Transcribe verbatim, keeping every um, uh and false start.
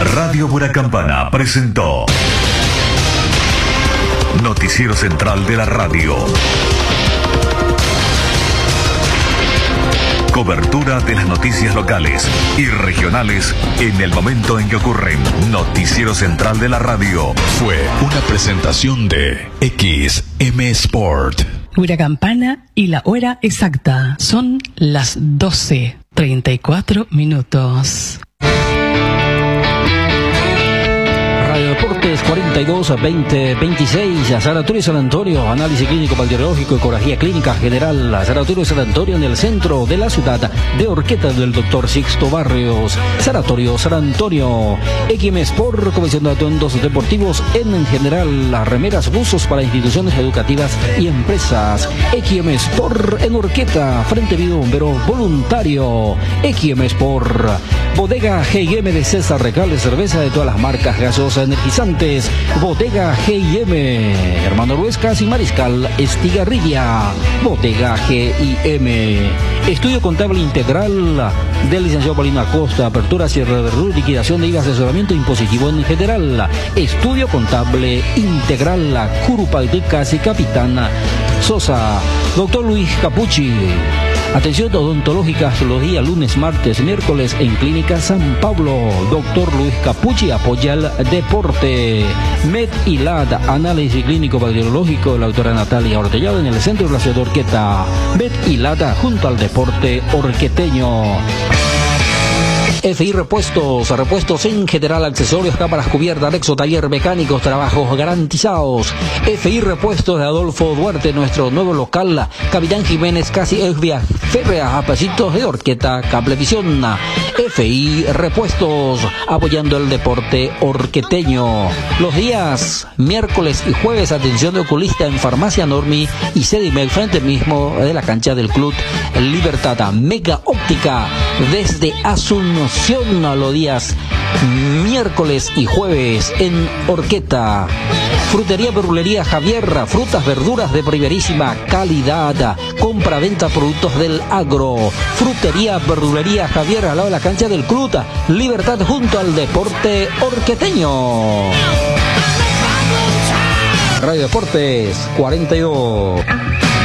Radio Buracampana presentó Noticiero Central de la Radio. Cobertura de las noticias locales y regionales en el momento en que ocurren. Noticiero Central de la Radio fue una presentación de X M Sport. Buracampana y la hora exacta son las doce treinta y cuatro minutos. Radio Deportes cuarenta y dos a veinte veintiséis, Sanatorio San Antonio, análisis clínico bacteriológico, ecografía clínica general, Sanatorio San Antonio en el centro de la ciudad de Orqueta del doctor Sixto Barrios, Sanatorio San Antonio, X M Sport, comisión de atuendos deportivos en general, las remeras, buzos para instituciones educativas y empresas, X M Sport en Orqueta, Frente Vivo Bombero Voluntario, X M Sport, Bodega G y M de César Recales, cerveza de todas las marcas, gaseosas, energizantes, Bodega G y M, Hermano Ruescas y Mariscal Estigarribia, Bodega G y M, Estudio Contable Integral del licenciado Paulino Acosta, apertura, cierre de RU, liquidación de I V A, asesoramiento impositivo en general, Estudio Contable Integral, Curupalticas y Capitán Sosa, doctor Luis Capucci. Atención odontológica los días lunes, martes, miércoles en Clínica San Pablo. Doctor Luis Capucci apoya el deporte. Med y L A D, análisis clínico bacteriológico de la doctora Natalia Ortellado en el centro de la ciudad de Orqueta. Med y L A D junto al deporte orqueteño. F I Repuestos, repuestos en general, accesorios, cámaras cubiertas, Nexo Taller, mecánicos, trabajos garantizados. F I Repuestos de Adolfo Duarte, nuestro nuevo local, Capitán Jiménez, casi Esvia Férrea, a pasitos de Orqueta, Cablevisión. F I Repuestos, apoyando el deporte orqueteño. Los días miércoles y jueves, atención de oculista en Farmacia Normi y Sedimec, frente mismo de la cancha del Club Libertad. Mega Óptica, desde Asunción a los días miércoles y jueves en Orqueta. Frutería Verdulería Javier, frutas, verduras de primerísima calidad. Compra, venta, productos del agro. Frutería Verdulería Javier, al lado de la cancha del Club Libertad, junto al deporte orqueteño. Radio Deportes cuarenta y dos.